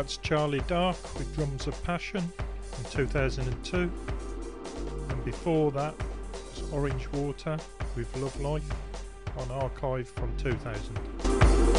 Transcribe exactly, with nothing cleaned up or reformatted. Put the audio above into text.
That's Charlie Dark with Drums of Passion in two thousand two. And before that was Orange Water with Love Life on Archive from two thousand.